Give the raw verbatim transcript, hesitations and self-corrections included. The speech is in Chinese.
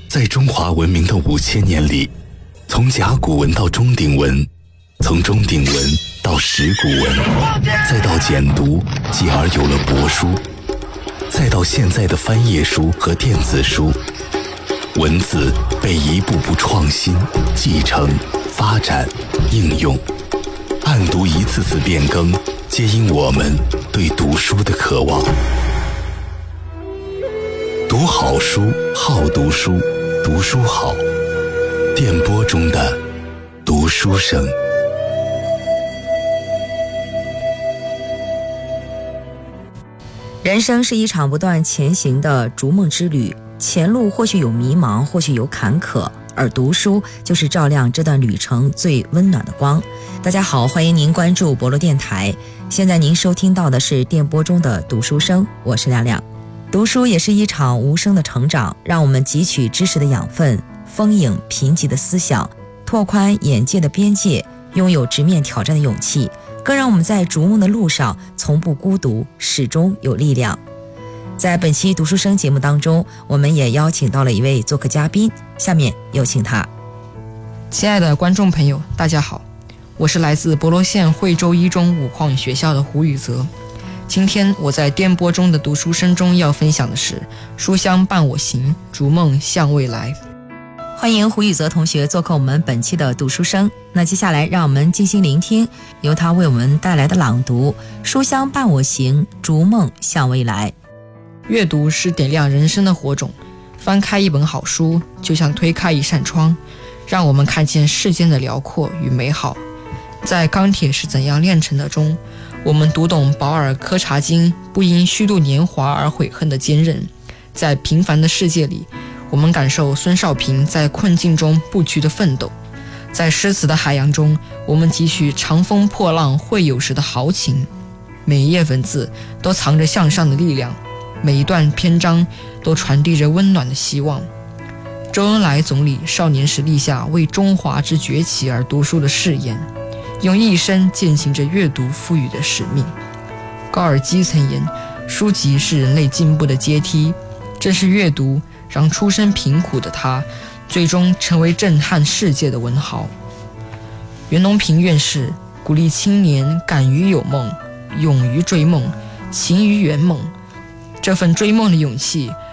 在中华文明的五千年里，从甲骨文到钟鼎文，从钟鼎文到石鼓文，再到简读，继而有了帛书，再到现在的翻页书和电子书，文字被一步步创新、继承、发展、应用，案牍一次次变更，皆因我们对读书的渴望。读好书，好读书，读书好。电波中的读书声。 人生是一场不断前行的逐梦之旅，前路或许有迷茫，或许有坎坷，而读书就是照亮这段旅程最温暖的光。大家好，欢迎您关注博罗电台，现在您收听到的是电波中的读书声，我是亮亮。读书也是一场无声的成长，让我们汲取知识的养分，丰盈贫瘠的思想，拓宽眼界的边界，拥有直面挑战的勇气，更让我们在逐梦的路上从不孤独，始终有力量。在本期读书声节目当中，我们也邀请到了一位做客嘉宾，下面有请他。 亲爱的观众朋友，大家好，我是来自博罗县惠州一中五矿学校的胡宇泽。今天我在电波中的读书声中要分享的是书香伴我行，逐梦向未来。 欢迎胡宇泽同学做客我们本期的读书声。那接下来让我们静心聆听由他为我们带来的朗读，书香伴我行，逐梦向未来。 阅读是点亮人生的火种，翻开一本好书，就像推开一扇窗，让我们看见世间的辽阔与美好。在钢铁是怎样炼成的中，我们读懂保尔柯察金不因虚度年华而悔恨的坚韧。在平凡的世界里，我们感受孙少平在困境中不屈的奋斗。在诗词的海洋中，我们汲取长风破浪会有时的豪情。每一页文字都藏着向上的力量，每一段篇章都传递着温暖的希望。周恩来总理少年时立下为中华之崛起而读书的誓言，用一生践行着阅读赋予的使命。高尔基曾言，书籍是人类进步的阶梯，正是阅读让出身贫苦的他最终成为震撼世界的文豪。袁隆平院士鼓励青年敢于有梦，勇于追梦，勤于圆梦。这份追梦的勇气